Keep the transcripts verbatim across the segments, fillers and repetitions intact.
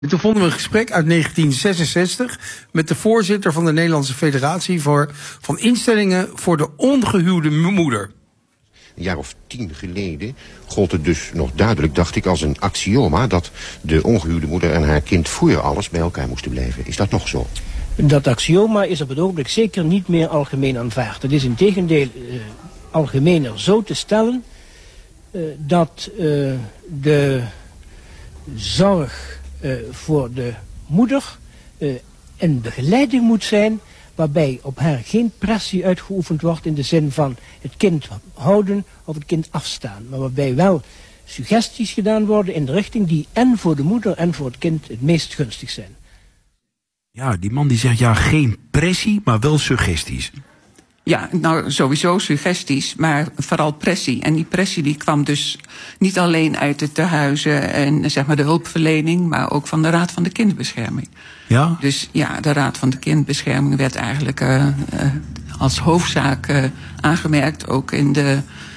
Toen vonden we een gesprek uit negentien zesenzestig met de voorzitter van de Nederlandse Federatie voor, van Instellingen voor de Ongehuwde Moeder. Een jaar of tien geleden gold het dus nog duidelijk, dacht ik, als een axioma dat de ongehuwde moeder en haar kind voor alles bij elkaar moesten blijven. Is dat nog zo? Dat axioma is op het ogenblik zeker niet meer algemeen aanvaard. Het is in tegendeel uh, algemener zo te stellen uh, dat uh, de zorg uh, voor de moeder uh, een begeleiding moet zijn waarbij op haar geen pressie uitgeoefend wordt in de zin van het kind houden of het kind afstaan. Maar waarbij wel suggesties gedaan worden in de richting die en voor de moeder en voor het kind het meest gunstig zijn. Ja, die man die zegt ja, geen pressie, maar wel suggesties. Ja, nou sowieso suggesties, maar vooral pressie. En die pressie die kwam dus niet alleen uit de tehuizen en zeg maar de hulpverlening, maar ook van de Raad van de Kinderbescherming. Ja? Dus ja, de Raad van de Kinderbescherming werd eigenlijk uh, uh, als hoofdzaak uh, aangemerkt, ook in de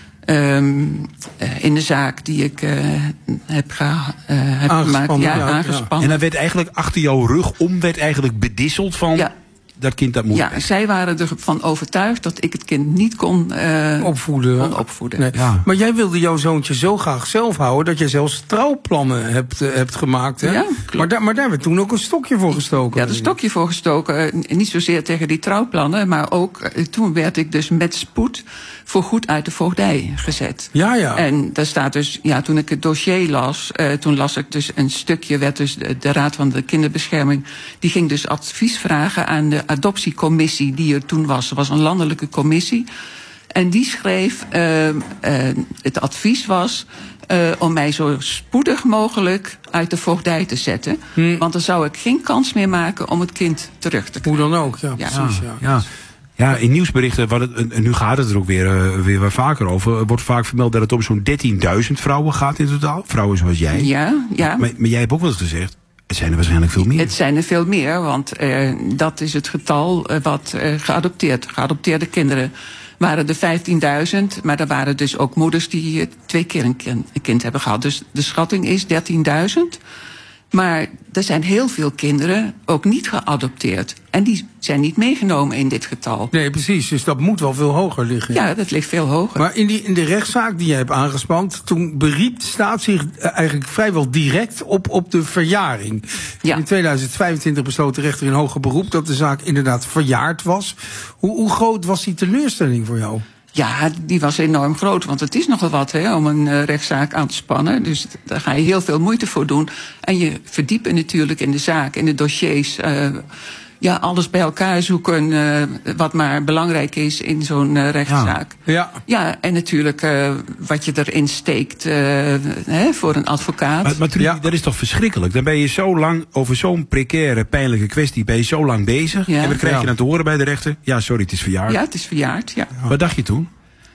Um, uh, in de zaak die ik uh, heb, ga, uh, heb gemaakt. Ja, ja, aangespannen. En dan werd eigenlijk achter jouw rug om werd eigenlijk bedisseld van ja. dat kind dat moet. Ja, zij waren ervan overtuigd dat ik het kind niet kon uh, opvoeden. Kon opvoeden. Nee. Ja. Maar jij wilde jouw zoontje zo graag zelf houden dat je zelfs trouwplannen hebt, uh, hebt gemaakt. Hè? Ja, maar, daar, maar daar werd toen ook een stokje voor gestoken. Ja, een stokje voor gestoken. Uh, niet zozeer tegen die trouwplannen, maar ook uh, toen werd ik dus met spoed voorgoed uit de voogdij gezet. Ja, ja. En daar staat dus, ja, toen ik het dossier las, uh, toen las ik dus een stukje, werd dus de, de Raad van de Kinderbescherming, die ging dus advies vragen aan de adoptiecommissie die er toen was. Er was een landelijke commissie. En die schreef, uh, uh, het advies was uh, om mij zo spoedig mogelijk uit de voogdij te zetten. Hmm. Want dan zou ik geen kans meer maken om het kind terug te krijgen. Hoe dan ook, ja, ja. precies. Ja. Ja. Ja, in nieuwsberichten, wat het, en nu gaat het er ook weer, uh, weer wat vaker over, wordt vaak vermeld dat het om zo'n dertienduizend vrouwen gaat in totaal. Vrouwen zoals jij. Ja, ja. Maar, maar jij hebt ook wel eens gezegd, het zijn er waarschijnlijk veel meer. Het zijn er veel meer, want uh, dat is het getal uh, wat uh, geadopteerd, geadopteerde kinderen waren er vijftienduizend, maar er waren dus ook moeders die uh, twee keer een kind, een kind hebben gehad. Dus de schatting is dertienduizend. Maar er zijn heel veel kinderen ook niet geadopteerd. En die zijn niet meegenomen in dit getal. Nee, precies. Dus dat moet wel veel hoger liggen. Ja, dat ligt veel hoger. Maar in, die, in de rechtszaak die je hebt aangespand, toen beriep de staat zich eigenlijk vrijwel direct op, op de verjaring. Ja. In tweeduizend vijfentwintig besloot de rechter in hoger beroep dat de zaak inderdaad verjaard was. Hoe, hoe groot was die teleurstelling voor jou? Ja, die was enorm groot, want het is nogal wat hè, om een uh, rechtszaak aan te spannen. Dus daar ga je heel veel moeite voor doen. En je verdiept natuurlijk in de zaak, in de dossiers. Uh, ja, alles bij elkaar zoeken uh, wat maar belangrijk is in zo'n uh, rechtszaak. Ja. Ja. Ja, en natuurlijk uh, wat je erin steekt uh, hè, voor een advocaat. Maar, maar Trudy, ja. dat is toch verschrikkelijk? Dan ben je zo lang over zo'n precaire, pijnlijke kwestie, ben je zo lang bezig. Ja. En wat krijg je Ja. dan te horen bij de rechter? Ja, sorry, het is verjaard. Ja, het is verjaard, ja. Ja. Wat dacht je toen?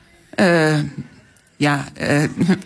Uh, ja, uh,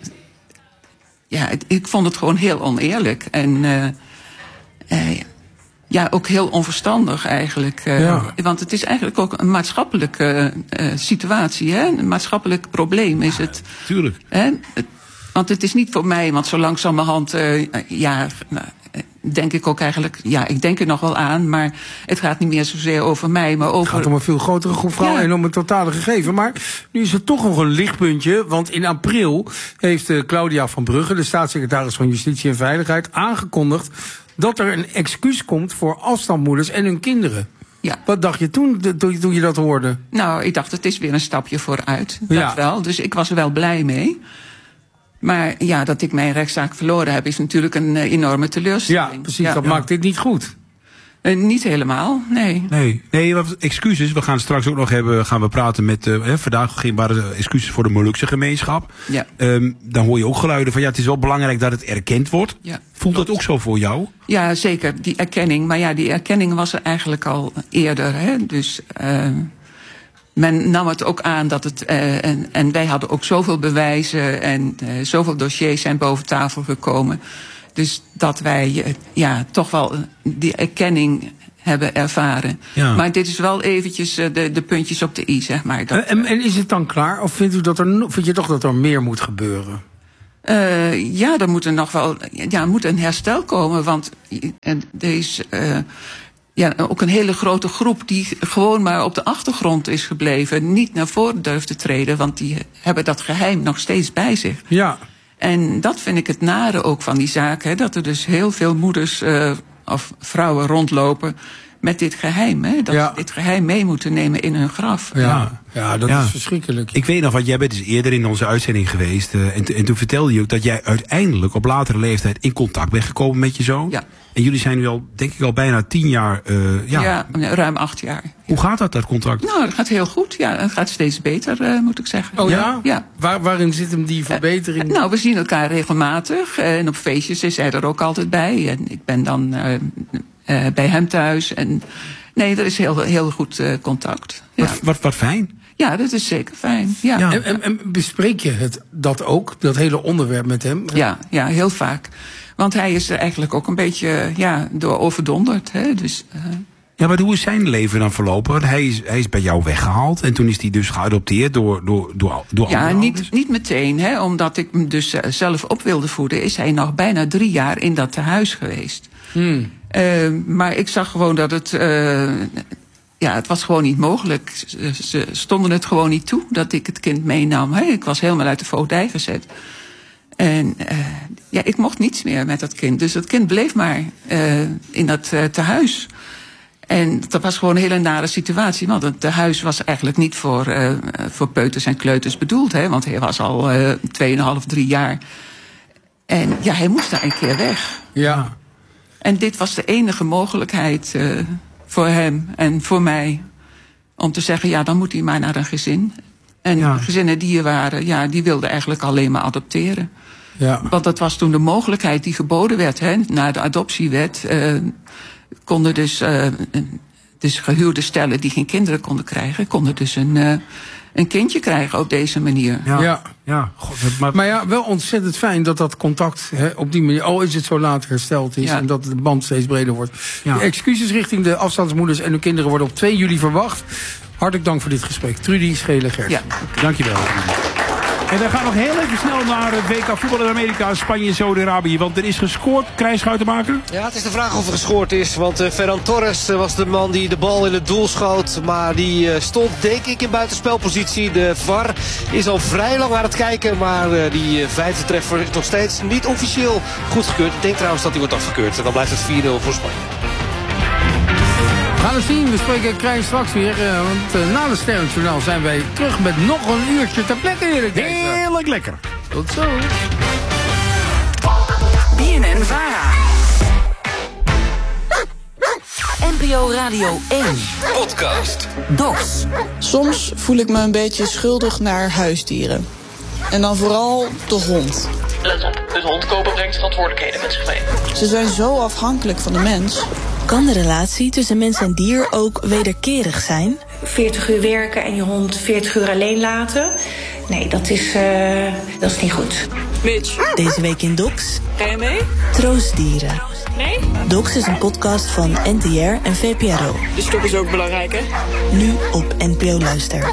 ja, het, ik vond het gewoon heel oneerlijk. En uh, uh, ja, ook heel onverstandig eigenlijk. Uh, Ja. Want het is eigenlijk ook een maatschappelijke uh, situatie. Hè? Een maatschappelijk probleem is het. Tuurlijk. Hè? Het, want het is niet voor mij, want zo langzamerhand, uh, ja, nou, denk ik ook eigenlijk, ja, ik denk er nog wel aan, maar het gaat niet meer zozeer over mij, maar over... Het gaat om een veel grotere groep vrouwen Ja. en om het totale gegeven. Maar nu is er toch nog een lichtpuntje, want in april heeft uh, Claudia van Brugge, de staatssecretaris van Justitie en Veiligheid, aangekondigd dat er een excuus komt voor afstandmoeders en hun kinderen. Ja. Wat dacht je toen, toen, toen je dat hoorde? Nou, ik dacht, het is weer een stapje vooruit. Ja. Dat wel. Dus ik was er wel blij mee. Maar ja, dat ik mijn rechtszaak verloren heb, is natuurlijk een uh, enorme teleurstelling. Ja, precies. Ja. Dat Ja. maakt dit niet goed. Uh, niet helemaal, nee. Nee, nee, wat excuses. We gaan straks ook nog hebben, gaan we praten met, uh, hè, vandaag waren er excuses voor de Molukse gemeenschap. Ja. Um, dan hoor je ook geluiden van, ja, het is wel belangrijk dat het erkend wordt. Ja. Voelt dat ook zo voor jou? Ja, zeker, die erkenning. Maar ja, die erkenning was er eigenlijk al eerder. Hè? Dus uh, men nam het ook aan dat het... Uh, en, en wij hadden ook zoveel bewijzen en uh, zoveel dossiers zijn boven tafel gekomen. Dus dat wij uh, ja, toch wel die erkenning hebben ervaren. Ja. Maar dit is wel eventjes uh, de, de puntjes op de i, zeg maar. Dat, En, en is het dan klaar? Of vindt u dat er, vind je toch dat er meer moet gebeuren? Uh, ja, er moet er nog wel ja, er moet een herstel komen. Want er is uh, ja, ook een hele grote groep die gewoon maar op de achtergrond is gebleven. Niet naar voren durft te treden, want die hebben dat geheim nog steeds bij zich. Ja. En dat vind ik het nare ook van die zaak. Hè, dat er dus heel veel moeders uh, of vrouwen rondlopen met dit geheim. Hè, dat ja. ze dit geheim mee moeten nemen in hun graf. Ja, ja. ja dat ja. is verschrikkelijk. Ik weet nog, want jij bent dus eerder in onze uitzending geweest. Uh, en, en toen vertelde je ook dat jij uiteindelijk op latere leeftijd in contact bent gekomen met je zoon. Ja. En jullie zijn nu al, denk ik, al bijna tien jaar... Uh, ja. ja, ruim acht jaar. Hoe gaat dat, dat contact? Nou, dat gaat heel goed. Ja, het gaat steeds beter, uh, moet ik zeggen. Oh ja? ja. Waar, waarin zit hem die verbetering? Uh, nou, we zien elkaar regelmatig. Uh, en op feestjes is hij er ook altijd bij. En ik ben dan uh, uh, bij hem thuis. En nee, er is heel, heel goed uh, contact. Ja. Wat, wat, wat fijn. Ja, dat is zeker fijn. Ja. Ja. En, en, en bespreek je het, dat ook, dat hele onderwerp met hem? Ja, ja, heel vaak. Want hij is er eigenlijk ook een beetje ja, door overdonderd. Hè? Dus, uh... Ja, maar hoe is zijn leven dan verlopen? Hij is, hij is bij jou weggehaald en toen is hij dus geadopteerd door, door, door, door ja, andere niet, niet meteen. Hè? Omdat ik hem dus zelf op wilde voeden, is hij nog bijna drie jaar in dat tehuis geweest. Hmm. Uh, maar ik zag gewoon dat het... Uh, ja, het was gewoon niet mogelijk. Ze, ze stonden het gewoon niet toe dat ik het kind meenam. Hè? Ik was helemaal uit de voogdij gezet. En uh, ja, ik mocht niets meer met dat kind. Dus dat kind bleef maar uh, in dat uh, tehuis. En dat was gewoon een hele nare situatie. Want het tehuis was eigenlijk niet voor, uh, voor peuters en kleuters bedoeld. Hè? Want hij was al uh, tweeënhalf, drie jaar. En ja, hij moest daar een keer weg. Ja. En dit was de enige mogelijkheid uh, voor hem en voor mij. Om te zeggen, ja, dan moet hij maar naar een gezin. En ja. de gezinnen die er waren, ja, die wilden eigenlijk alleen maar adopteren. Ja. Want dat was toen de mogelijkheid die geboden werd. Hè, na de adoptiewet uh, konden dus, uh, dus gehuwde stellen die geen kinderen konden krijgen, konden dus een, uh, een kindje krijgen op deze manier. Ja, ja. ja. God, maar... maar ja, wel ontzettend fijn dat dat contact hè, op die manier, al is het zo laat hersteld is, ja. en dat de band steeds breder wordt. Ja. De excuses richting de afstandsmoeders en hun kinderen worden op twee juli verwacht. Hartelijk dank voor dit gesprek. Trudy Schelen-Gers. Ja, dankjewel. En we gaan nog heel even snel naar het W K voetbal in Amerika, Spanje en Saudi-Arabië. Want er is gescoord, Krijs Schuitenmaker. Ja, het is de vraag of er gescoord is. Want uh, Ferran Torres uh, was de man die de bal in het doel schoot. Maar die uh, stond denk ik in buitenspelpositie. De V A R is al vrij lang aan het kijken. Maar uh, die uh, vijfde treffer is nog steeds niet officieel goedgekeurd. Ik denk trouwens dat hij wordt afgekeurd. En dan blijft het vier nul voor Spanje. We gaan het zien, we spreken Krijs straks weer. Uh, want uh, na de Sterrenjournaal zijn wij terug met nog een uurtje ter plekke. Heerlijk lekker. Tot zo. B N N Vara. N P O Radio één. Podcast. Docs. Soms voel ik me een beetje schuldig naar huisdieren. En dan vooral de hond. Let op, het hond kopen brengt verantwoordelijkheden met zich mee. Ze zijn zo afhankelijk van de mens. Kan de relatie tussen mens en dier ook wederkerig zijn? veertig uur werken en je hond veertig uur alleen laten? Nee, dat is, uh, dat is niet goed. Mitch. Deze week in Docs. Ga je mee? Troostdieren. Nee? Docs is een podcast van N T R en V P R O. De stop is ook belangrijk, hè? Nu op N P O Luister.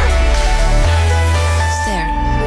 Ster.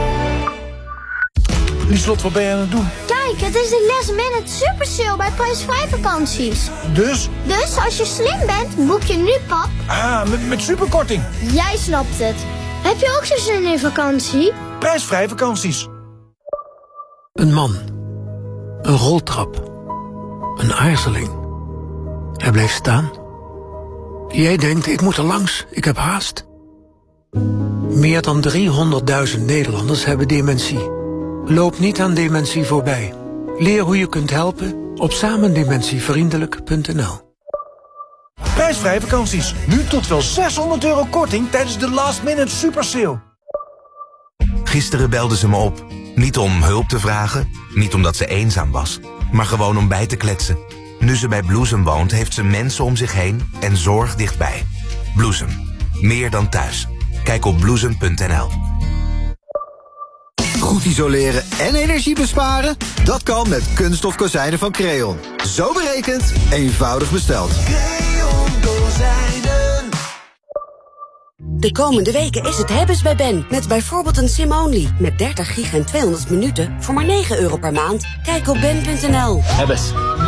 Lieslot, wat ben je aan het doen? Kijk, het is de last minute super sale bij prijsvrij vakanties. Dus? Dus als je slim bent, boek je nu, pap. Ah, met, met superkorting. Jij snapt het. Heb je ook zo zin in vakantie? Prijsvrij vakanties. Een man. Een roltrap. Een aarzeling. Hij blijft staan. Jij denkt, ik moet er langs, ik heb haast. Meer dan driehonderdduizend Nederlanders hebben dementie. Loop niet aan dementie voorbij. Leer hoe je kunt helpen op samendementievriendelijk punt n l. Prijsvrij vakanties. Nu tot wel zeshonderd euro korting tijdens de last minute super sale. Gisteren belde ze me op. Niet om hulp te vragen, niet omdat ze eenzaam was, maar gewoon om bij te kletsen. Nu ze bij Bloesem woont, heeft ze mensen om zich heen en zorg dichtbij. Bloesem. Meer dan thuis. Kijk op bloesem punt n l. Goed isoleren en energie besparen? Dat kan met kunststof kozijnen van Creon. Zo berekend, eenvoudig besteld. Creon kozijnen. De komende weken is het hebben's bij Ben. Met bijvoorbeeld een sim-only. Met dertig gig en tweehonderd minuten voor maar negen euro per maand. Kijk op ben punt n l. Hebbes.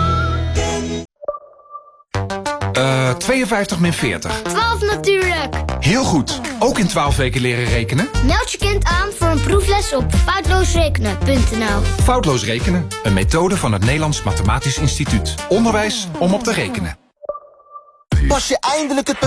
Uh, tweeënvijftig min veertig. twaalf natuurlijk. Heel goed. Ook in twaalf weken leren rekenen? Meld je kind aan voor een proefles op foutloosrekenen punt n l. Foutloos rekenen. Een methode van het Nederlands Mathematisch Instituut. Onderwijs om op te rekenen. Pas je eindelijk het